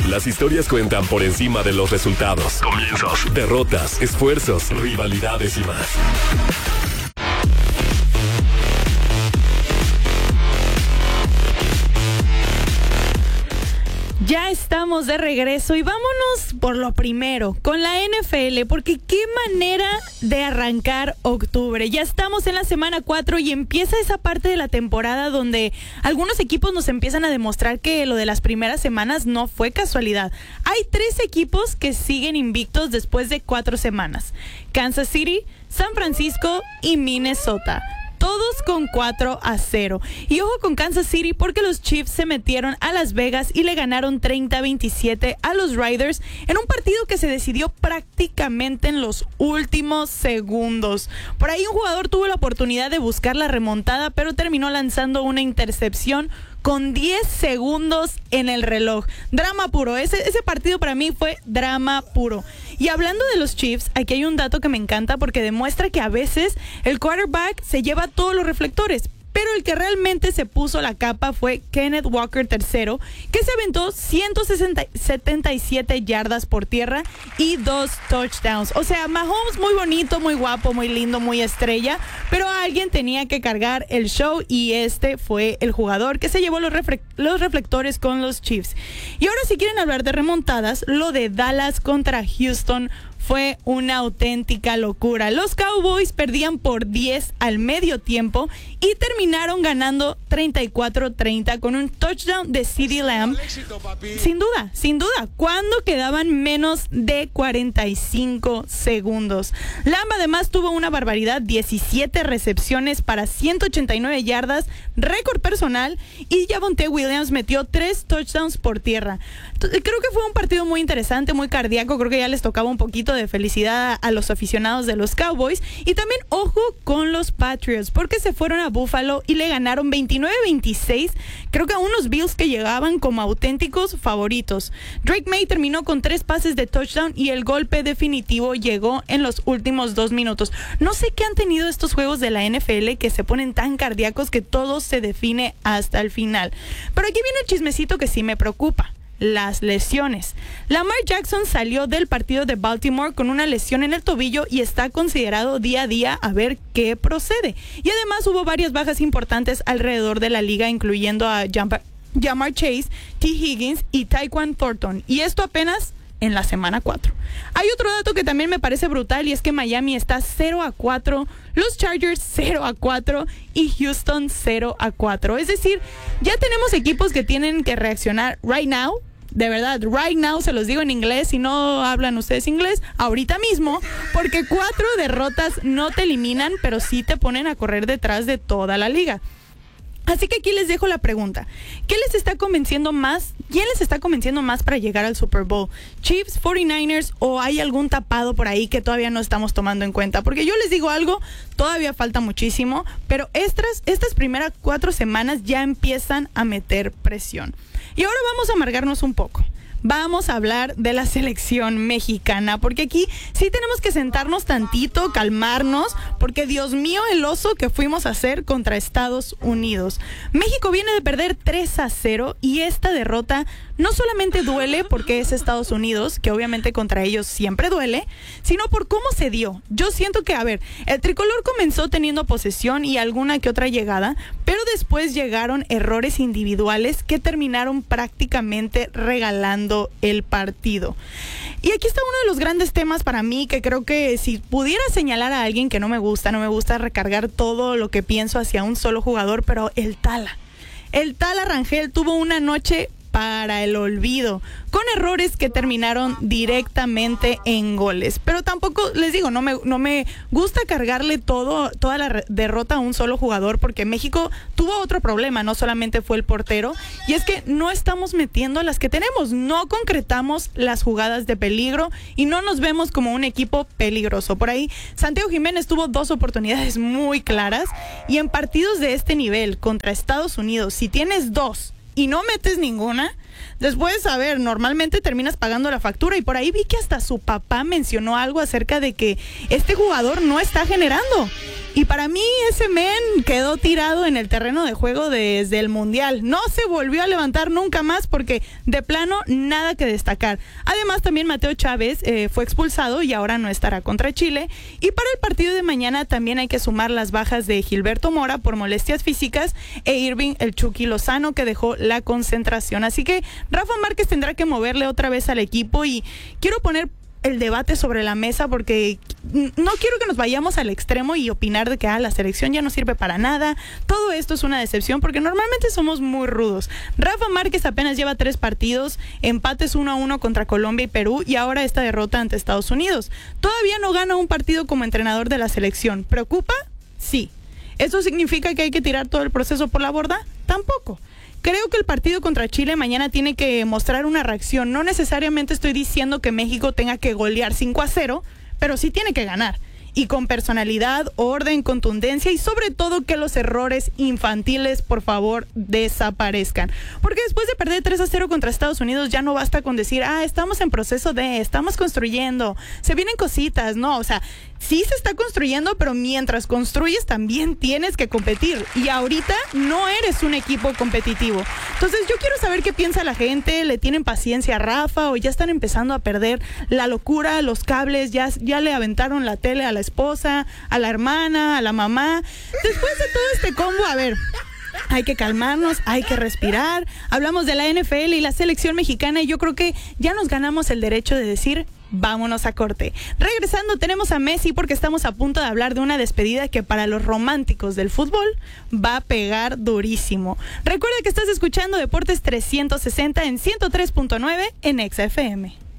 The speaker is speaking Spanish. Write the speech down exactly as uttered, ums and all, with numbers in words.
Las historias cuentan por encima de los resultados, comienzos, derrotas, esfuerzos, rivalidades y más. Ya estamos de regreso y vámonos por lo primero, con la N F L, porque qué manera de arrancar octubre. Ya estamos en la semana cuatro y empieza esa parte de la temporada donde algunos equipos nos empiezan a demostrar que lo de las primeras semanas no fue casualidad. Hay tres equipos que siguen invictos después de cuatro semanas: Kansas City, San Francisco y Minnesota. Todos con cuatro a cero. Y ojo con Kansas City porque los Chiefs se metieron a Las Vegas y le ganaron treinta a veintisiete a los Raiders en un partido que se decidió prácticamente en los últimos segundos. Por ahí un jugador tuvo la oportunidad de buscar la remontada, pero terminó lanzando una intercepción con diez segundos en el reloj. Drama puro. Ese, ese partido para mí fue drama puro. Y hablando de los Chiefs, aquí hay un dato que me encanta porque demuestra que a veces el quarterback se lleva todos los reflectores. Pero el que realmente se puso la capa fue Kenneth Walker tercero, que se aventó ciento setenta y siete yardas por tierra y dos touchdowns. O sea, Mahomes muy bonito, muy guapo, muy lindo, muy estrella, pero alguien tenía que cargar el show y este fue el jugador que se llevó los, refle- los reflectores con los Chiefs. Y ahora si quieren hablar de remontadas, lo de Dallas contra Houston fue una auténtica locura. Los Cowboys perdían por diez al medio tiempo y terminaron ganando treinta y cuatro a treinta con un touchdown de CeeDee Lamb. Sin duda, sin duda, cuando quedaban menos de cuarenta y cinco segundos. Lamb además tuvo una barbaridad, diecisiete recepciones para ciento ochenta y nueve yardas, récord personal, y Javonte Williams metió tres touchdowns por tierra. Creo que fue un partido muy interesante, muy cardíaco. Creo que ya les tocaba un poquito de felicidad a los aficionados de los Cowboys. Y también ojo con los Patriots, porque se fueron a Buffalo y le ganaron veintinueve a veintiséis, creo que a unos Bills que llegaban como auténticos favoritos. Drake May terminó con tres pases de touchdown y el golpe definitivo llegó en los últimos dos minutos. No sé qué han tenido estos juegos de la N F L que se ponen tan cardíacos que todo se define hasta el final. Pero aquí viene el chismecito que sí me preocupa: las lesiones. Lamar Jackson salió del partido de Baltimore con una lesión en el tobillo y está considerado día a día a ver qué procede. Y además hubo varias bajas importantes alrededor de la liga, incluyendo a Ja'Marr Chase, T. Higgins y Tyquan Thornton. Y esto apenas en la semana cuatro. Hay otro dato que también me parece brutal y es que Miami está cero a cuatro, los Chargers cero a cuatro y Houston cero a cuatro. Es decir, ya tenemos equipos que tienen que reaccionar right now. De verdad, right now, se los digo en inglés, si no hablan ustedes inglés, ahorita mismo, porque cuatro derrotas no te eliminan, pero sí te ponen a correr detrás de toda la liga. Así que aquí les dejo la pregunta: ¿qué les está convenciendo más? ¿Quién les está convenciendo más para llegar al Super Bowl? ¿Chiefs, cuarenta y nueve ers o hay algún tapado por ahí que todavía no estamos tomando en cuenta? Porque yo les digo algo, todavía falta muchísimo, pero estas, estas primeras cuatro semanas ya empiezan a meter presión. Y ahora vamos a amargarnos un poco. Vamos a hablar de la selección mexicana, porque aquí sí tenemos que sentarnos tantito, calmarnos, porque Dios mío el oso que fuimos a hacer contra Estados Unidos. México viene de perder tres a cero y esta derrota no solamente duele porque es Estados Unidos, que obviamente contra ellos siempre duele, sino por cómo se dio. Yo siento que, a ver, el tricolor comenzó teniendo posesión y alguna que otra llegada, pero después llegaron errores individuales que terminaron prácticamente regalando el partido. Y aquí está uno de los grandes temas para mí, que creo que si pudiera señalar a alguien que no me gusta, no me gusta recargar todo lo que pienso hacia un solo jugador, pero el Tala. El Tala Rangel tuvo una noche para el olvido, con errores que terminaron directamente en goles. Pero tampoco, les digo, no me, no me gusta cargarle todo, toda la re- derrota a un solo jugador, porque México tuvo otro problema, no solamente fue el portero, y es que no estamos metiendo las que tenemos, no concretamos las jugadas de peligro y no nos vemos como un equipo peligroso. Por ahí, Santiago Jiménez tuvo dos oportunidades muy claras, y en partidos de este nivel contra Estados Unidos, si tienes dos y no metes ninguna, después, a ver, normalmente terminas pagando la factura. Y por ahí vi que hasta su papá mencionó algo acerca de que este jugador no está generando. Y para mí ese men quedó tirado en el terreno de juego desde el Mundial. No se volvió a levantar nunca más porque de plano nada que destacar. Además también Mateo Chávez eh, fue expulsado y ahora no estará contra Chile. Y para el partido de mañana también hay que sumar las bajas de Gilberto Mora por molestias físicas e Irving el Chucky Lozano, que dejó la concentración. Así que Rafa Márquez tendrá que moverle otra vez al equipo y quiero poner el debate sobre la mesa porque no quiero que nos vayamos al extremo y opinar de que ah, la selección ya no sirve para nada. Todo esto es una decepción porque normalmente somos muy rudos. Rafa Márquez apenas lleva tres partidos, empates uno a uno contra Colombia y Perú y ahora esta derrota ante Estados Unidos. Todavía no gana un partido como entrenador de la selección. ¿Preocupa? Sí. ¿Eso significa que hay que tirar todo el proceso por la borda? Tampoco. Creo que el partido contra Chile mañana tiene que mostrar una reacción. No necesariamente estoy diciendo que México tenga que golear cinco a cero, pero sí tiene que ganar. Y con personalidad, orden, contundencia y sobre todo que los errores infantiles, por favor, desaparezcan. Porque después de perder tres a cero contra Estados Unidos ya no basta con decir, ah, estamos en proceso de, estamos construyendo, se vienen cositas. No, o sea, sí se está construyendo, pero mientras construyes también tienes que competir. Y ahorita no eres un equipo competitivo. Entonces yo quiero saber qué piensa la gente. ¿Le tienen paciencia a Rafa o ya están empezando a perder la locura, los cables? Ya, ya le aventaron la tele a la esposa, a la hermana, a la mamá. Después de todo este combo, a ver, hay que calmarnos, hay que respirar. Hablamos de la N F L y la selección mexicana y yo creo que ya nos ganamos el derecho de decir vámonos a corte. Regresando tenemos a Messi porque estamos a punto de hablar de una despedida que para los románticos del fútbol va a pegar durísimo. Recuerda que estás escuchando Deportes trescientos sesenta en ciento tres punto nueve en Exa F M.